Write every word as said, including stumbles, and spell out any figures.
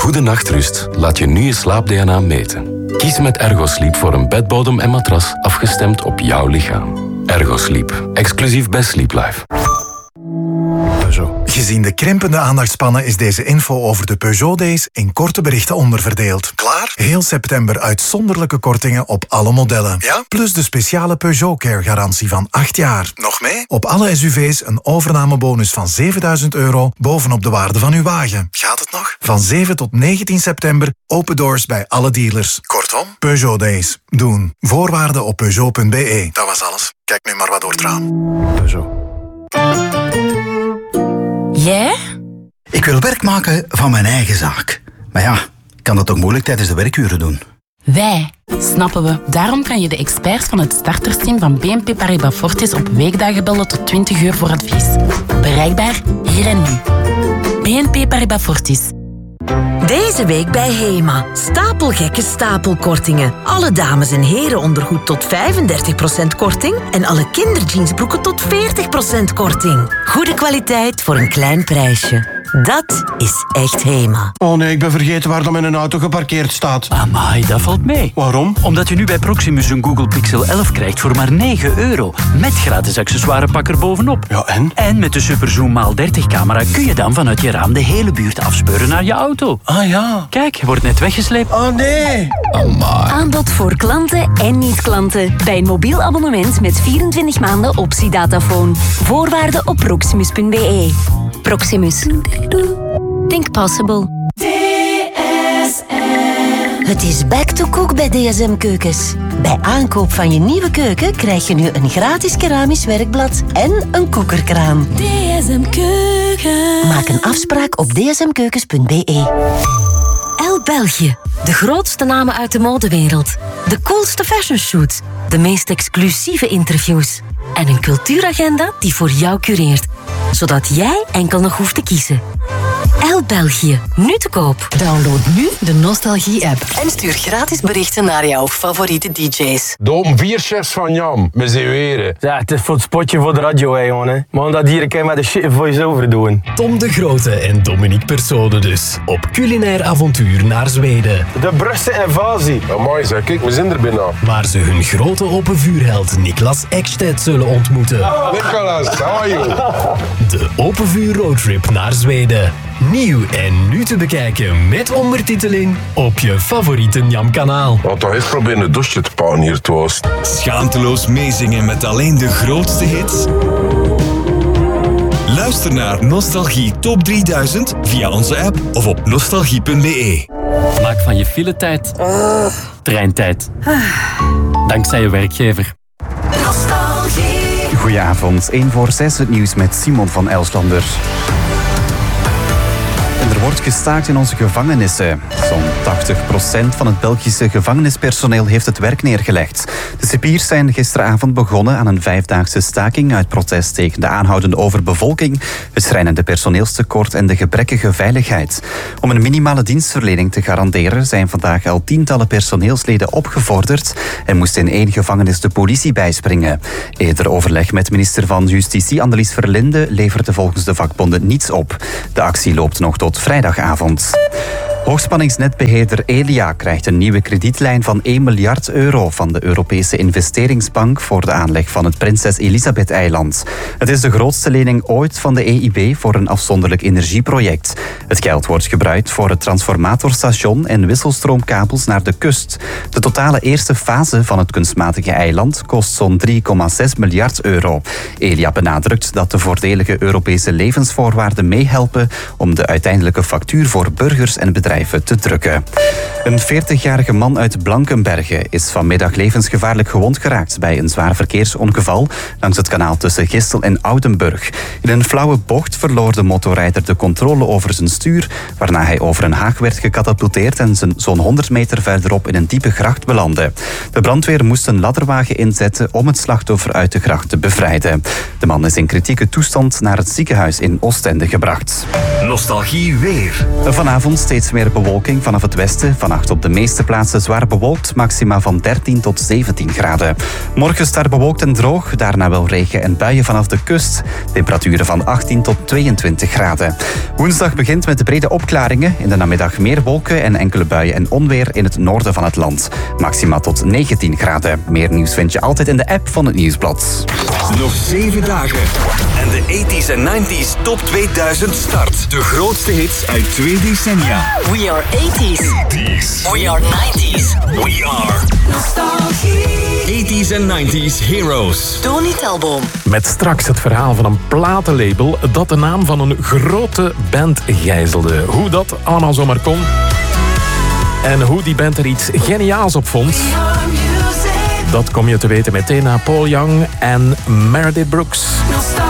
goede nachtrust laat je nu je slaap-D N A meten. Kies met Ergosleep voor een bedbodem en matras afgestemd op jouw lichaam. Ergosleep, exclusief bij Sleep Life. Gezien de krimpende aandachtspannen is deze info over de Peugeot Days in korte berichten onderverdeeld. Klaar? Heel september uitzonderlijke kortingen op alle modellen. Ja? Plus de speciale Peugeot Care garantie van acht jaar. Nog mee? Op alle S U V's een overnamebonus van zevenduizend euro bovenop de waarde van uw wagen. Gaat het nog? Van zeven tot negentien september open doors bij alle dealers. Kortom, Peugeot Days. Doen. Voorwaarden op Peugeot punt be. Dat was alles. Kijk nu maar wat door het raam. Peugeot. Jij? Ik wil werk maken van mijn eigen zaak. Maar ja, ik kan dat toch moeilijk tijdens de werkuren doen? Wij, snappen we. Daarom kan je de experts van het startersteam van B N P Paribas Fortis op weekdagen bellen tot twintig uur voor advies. Bereikbaar hier en nu. B N P Paribas Fortis. Deze week bij Hema. Stapelgekke stapelkortingen. Alle dames en heren ondergoed tot vijfendertig procent korting en alle kinderjeansbroeken tot veertig procent korting. Goede kwaliteit voor een klein prijsje. Dat is echt Hema. Oh nee, ik ben vergeten waar dan mijn auto geparkeerd staat. Amai, dat valt mee. Waarom? Omdat je nu bij Proximus een Google Pixel elf krijgt voor maar negen euro. Met gratis accessoirepak er bovenop. Ja, en? En met de Superzoom maal dertig camera kun je dan vanuit je raam de hele buurt afspeuren naar je auto. Ah ja. Kijk, je wordt net weggesleept. Oh nee. Amai. Aanbod voor klanten en niet-klanten. Bij een mobiel abonnement met vierentwintig maanden optie-datafoon. Voorwaarden op proximus punt be. Proximus. Think possible. D S M. Het is back to cook bij D S M Keukens. Bij aankoop van je nieuwe keuken krijg je nu een gratis keramisch werkblad en een koekerkraan. D S M Keuken. Maak een afspraak op d s m keukens punt be. El België. De grootste namen uit de modewereld. De coolste fashionshoots. De meest exclusieve interviews. En een cultuuragenda die voor jou cureert. Zodat jij enkel nog hoeft te kiezen. El België. Nu te koop. Download nu de Nostalgie-app. En stuur gratis berichten naar jouw favoriete D J's. Dom vier chefs van Jam, met z'n weren. Ja, het is voor het spotje voor de radio, hè, jongen. Hè. Maar omdat hier kan je met de shit voice-over doen. Tom de Grote en Dominique Persone dus. Op culinair avontuur naar Zweden. De Brusse invasie. Amai zeg, kijk, we zijn er bijna. Waar ze hun grote open vuurheld Niklas Ekstedt zullen ontmoeten. Nicolas, how are you? De open vuur roadtrip naar Zweden. Nieuw en nu te bekijken met ondertiteling op je favoriete Njam-kanaal. Wat toch eens proberen een douche te pakken hier te oost. Schaamteloos meezingen met alleen de grootste hits? Luister naar Nostalgie Top drieduizend via onze app of op nostalgie punt be. Maak van je filetijd uh. treintijd. Uh. Dankzij je werkgever. Nostalgie. Goedenavond, één voor zes het nieuws met Simon van Elslander. En er wordt gestaakt in onze gevangenissen. Zo'n tachtig procent van het Belgische gevangenispersoneel heeft het werk neergelegd. De cipiers zijn gisteravond begonnen aan een vijfdaagse staking uit protest tegen de aanhoudende overbevolking, het schrijnende personeelstekort en de gebrekkige veiligheid. Om een minimale dienstverlening te garanderen zijn vandaag al tientallen personeelsleden opgevorderd en moest in één gevangenis de politie bijspringen. Eerder overleg met minister van Justitie Annelies Verlinde leverde volgens de vakbonden niets op. De actie loopt nog tot vrijdagavond. Hoogspanningsnetbeheerder Elia krijgt een nieuwe kredietlijn van één miljard euro van de Europese Investeringsbank voor de aanleg van het Prinses Elisabeth-eiland. Het is de grootste lening ooit van de E I B voor een afzonderlijk energieproject. Het geld wordt gebruikt voor het transformatorstation en wisselstroomkabels naar de kust. De totale eerste fase van het kunstmatige eiland kost zo'n drie komma zes miljard euro. Elia benadrukt dat de voordelige Europese levensvoorwaarden meehelpen om de uiteindelijke factuur voor burgers en bedrijven te drukken. Een veertigjarige man uit Blankenberge is vanmiddag levensgevaarlijk gewond geraakt bij een zwaar verkeersongeval langs het kanaal tussen Gistel en Oudenburg. In een flauwe bocht verloor de motorrijder de controle over zijn stuur, waarna hij over een haag werd gecatapulteerd en zo'n honderd meter verderop in een diepe gracht belandde. De brandweer moest een ladderwagen inzetten om het slachtoffer uit de gracht te bevrijden. De man is in kritieke toestand naar het ziekenhuis in Oostende gebracht. Nostalgie weer. Vanavond steeds meer meer bewolking vanaf het westen. Vannacht op de meeste plaatsen zwaar bewolkt, maxima van dertien tot zeventien graden. Morgen start bewolkt en droog, daarna wel regen en buien vanaf de kust. Temperaturen van achttien tot tweeëntwintig graden. Woensdag begint met brede opklaringen. In de namiddag meer wolken en enkele buien en onweer in het noorden van het land. Maxima tot negentien graden. Meer nieuws vind je altijd in de app van het Nieuwsblad. Nog zeven dagen. En de tachtiger en negentiger Top tweeduizend start. De grootste hits uit twee decennia. We are eighties. eighties. We are nineties. We are Nostalgie. tachtiger en negentiger Heroes. Tony Telboom. Met straks het verhaal van een platenlabel dat de naam van een grote band gijzelde. Hoe dat allemaal zomaar kon. En hoe die band er iets geniaals op vond. Dat kom je te weten meteen na Paul Young en Meredith Brooks.